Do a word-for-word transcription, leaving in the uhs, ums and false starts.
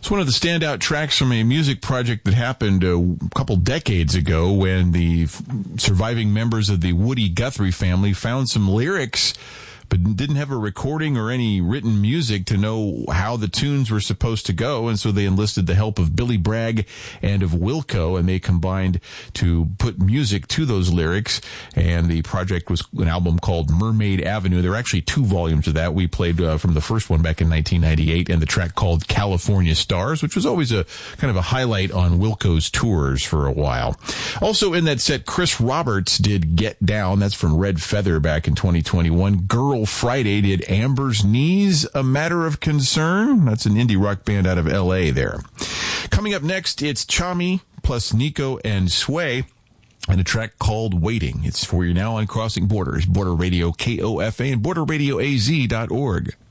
It's one of the standout tracks from a music project that happened a couple decades ago when the f- surviving members of the Woody Guthrie family found some lyrics but didn't have a recording or any written music to know how the tunes were supposed to go, and so they enlisted the help of Billy Bragg and of Wilco, and they combined to put music to those lyrics, and the project was an album called Mermaid Avenue. There are actually two volumes of that. We played uh, from the first one back in nineteen ninety-eight, and the track called California Stars, which was always a kind of a highlight on Wilco's tours for a while. Also in that set, Chris Roberts did Get Down. That's from Red Feather back in twenty twenty-one. Girl Friday did Amber's Knees, A Matter of Concern. That's an indie rock band out of L A there. Coming up next, it's Chami plus Nico and Sway and a track called Waiting. It's for you now on Crossing Borders, Border Radio K O F A and border radio A Z dot org.